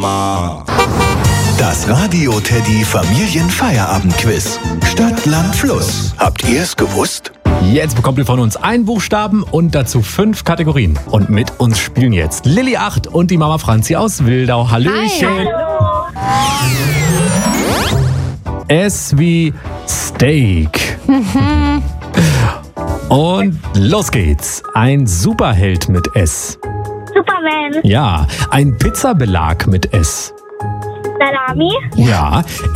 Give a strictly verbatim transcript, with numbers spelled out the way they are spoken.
Das Radio Teddy Familienfeierabendquiz. Stadt, Land, Fluss. Habt ihr es gewusst? Jetzt bekommt ihr von uns einen Buchstaben und dazu fünf Kategorien. Und mit uns spielen jetzt Lilly acht und die Mama Franzi aus Wildau. Hallöchen. Hi. S wie Steak. Und los geht's. Ein Superheld mit S. Superman. Ja, ein Pizzabelag mit S. Salami. Ja,